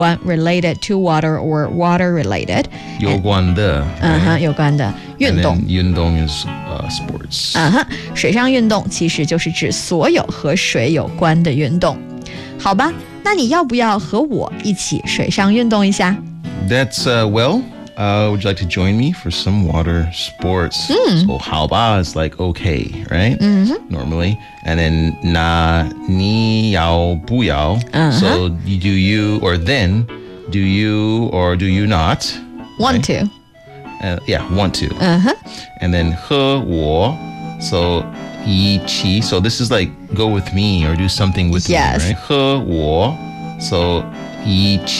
关 related to water or water related 有关的有关的运动 And then 运动 is sports 水上运动其实就是指所有和水有关的运动。好吧，那你要不要和我一起水上运动一下？ That's would you like to join me for some water sports? So 好吧 is like okay, right? Normally. And then 那你要不要 So do you or then do you or do you not Want to yeah, want to And then 和我 So 一起 So this is like go with me or do something with Yes. me, right? 和我 So 一起